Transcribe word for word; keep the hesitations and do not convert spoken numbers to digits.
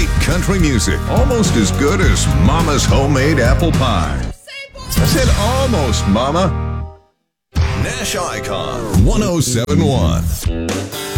Great country music, almost as good as Mama's homemade apple pie. I said almost, Mama. Nash Icon one oh seven point one.